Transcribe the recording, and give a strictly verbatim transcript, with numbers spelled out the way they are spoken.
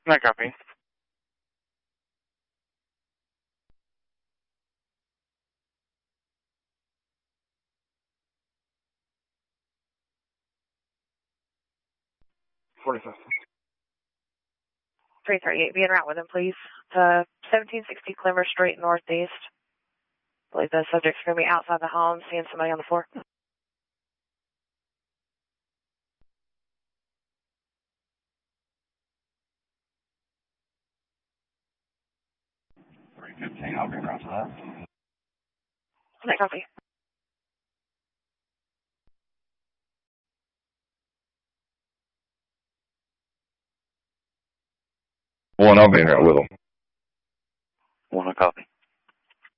Not copy. forty-five. three thirty-eight, be en route with him, please. To seventeen sixty Clemmer Street, northeast. I believe the subject's going to be outside the home, seeing somebody on the floor. three fifteen, I'll be around to that. Not copy. One, I'll be in there with them. One, a copy.